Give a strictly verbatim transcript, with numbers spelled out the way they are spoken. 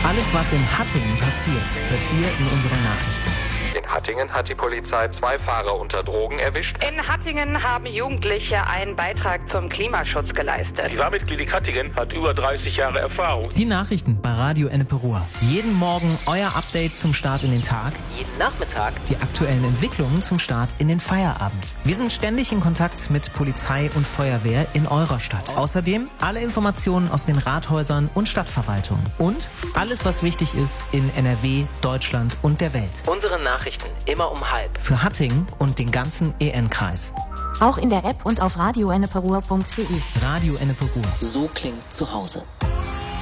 Alles, was in Hattingen passiert, hört ihr in unseren Nachrichten. In Hattingen hat die Polizei zwei Fahrer unter Drogen erwischt. In Hattingen haben Jugendliche einen Beitrag zum Klimaschutz geleistet. Die Wahlmitglied Hattingen hat über dreißig Jahre Erfahrung. Die Nachrichten bei Radio Ennepe-Ruhr. Jeden Morgen euer Update zum Start in den Tag. Jeden Nachmittag die aktuellen Entwicklungen zum Start in den Feierabend. Wir sind ständig in Kontakt mit Polizei und Feuerwehr in eurer Stadt. Außerdem alle Informationen aus den Rathäusern und Stadtverwaltungen. Und alles, was wichtig ist in N R W, Deutschland und der Welt. Unsere Nachrichten immer um halb. Für Hattingen und den ganzen E N-Kreis. Auch in der App und auf radio ennepe ruhr punkt de. Radio Ennepe-Ruhr. So klingt zu Hause.